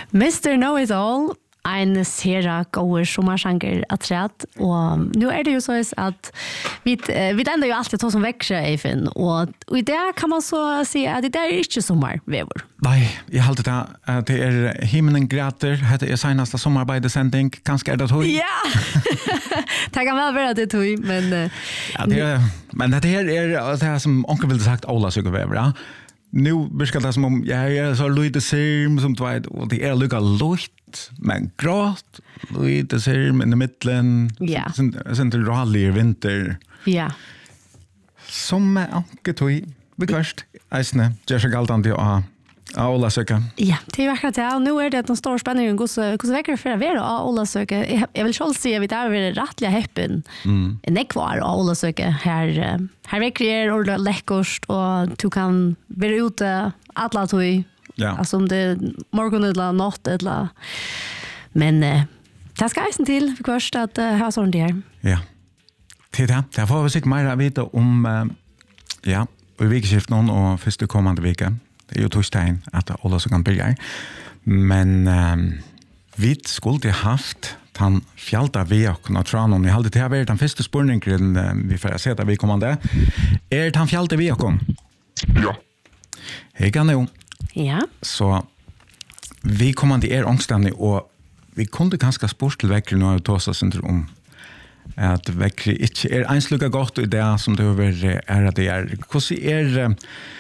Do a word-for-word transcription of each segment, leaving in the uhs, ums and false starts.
mister Know-It-All, en sera goer sommarsanger aträtt och nu är det ju så att vi vi ändå ju alltid tar som växer Eifen och och det kan man så se att det är inte sommar vever. Nej, jag håller det att det är himlen gråter, det är senaste sommararbetssändning, kanske är det tog. Ja. Det kan väl vara det tog men ja, det är, men det här är det här som onkel vill sagt Ola söker vever, ja. Nu beskriver det som om jag är så lite serm som du vet och det är lika lukt men grått lite serm i mitten. Ja. Sen till rallig vinter. Ja. Som onkel tog bekvärst. Eisne, gör sig galt anti och Ja, Ola söka. Ja, det är verkligen det. Och nu är det att de står spänningen hos hos veckor för att vara Ola söka. Jag vill själv se att vi där är rättliga häppen. Mm. En kvar Ola söka här här veckor är och läckost och du kan vara ute alla tog. Ja. Alltså om det morgon eller natt eller men eh det ska isen till för först att ha sån där. Ja. Till det. Där får vi sig mer veta om uh, ja, i veckoskiftet någon och första kommande vecka. Det är ju torsdagen att alla så kan börja. Men um, vi skulle haft han fjälta vi och kunna tro någon. Jag hade det här varit den första spårningen um, vi får se att vi kommande. Är det han fjälta vi och kom? Ja. Hej kan det. Ja. Så vi kommande är ångstande och vi kunde ganska spårs till veckor nu och ta oss om att veckor inte är ens lika gott i det som det över är att det är. Hur är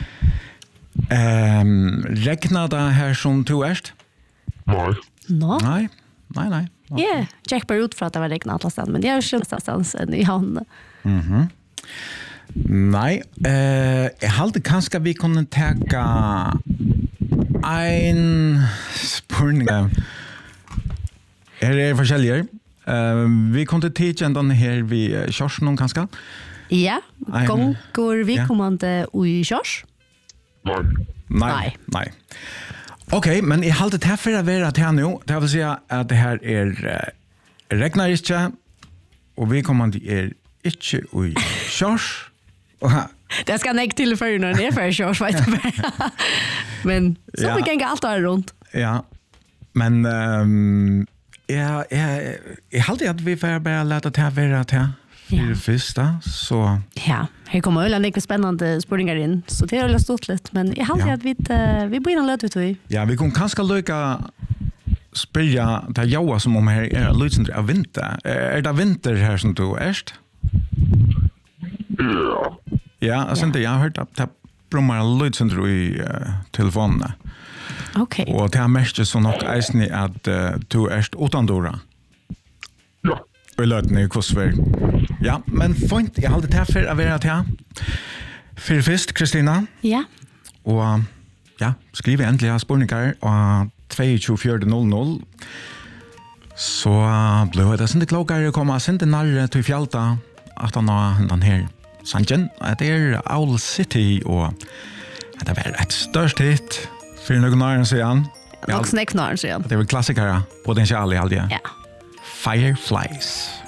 Ehm um, räknar det här som du erst? Nej. No. Nej. Nej, nej. Ja, yeah, Jack bara ut för att det var räknat någonstans, men det är ju någonstans i hand. Mhm. Nej, eh jag hade kanske vi kunde ta en spurning. Är det forskjellige? Eh vi kunde teach den här vi körs någon kanske? Ja, gånger vi kommande i körs. Nej. Nej. Nej. Okej, men i halvt det här för att vara att här nu, det vill säga att det här är uh, räknar inte och vi kommer till er inte i körs. Det ska nägg till för när det är för körs, vet du. Men så ja. Vi kan gå allt där runt. Ja, men um, ja, ja, i halvt att vi får bara låta det här vara att här. För det första, så... Ja, här kommer ölen lite spännande spårningar in. Så det är väl stort lite. Men jag har ja. Att vi, uh, vi börjar löt ut vi. Ja, vi kommer kanske lycka spela det jaua som om här är lite av vinter. Är det vinter här som du erst? Ja. Ja, alltså inte jag har hört att det brummar lite i uh, telefonen. Okej. Okay. Och det har mest så nog eisen att uh, du erst utan dora. Ja. Och löt ni kosver. Ja, men fint. Jag hade det här för att vara till. För först, Kristina. Ja. Och ja, skriv äntligen spårningar och två fyra noll noll. Så blev det sen det klokare att komma sen till närre till fjälta att han har den här sanjen. Det är Owl City och det var ett störst hit för någon år sedan. Och snäcknaren sedan. Det är väl klassiker, potential i allt det. Ja. Fireflies.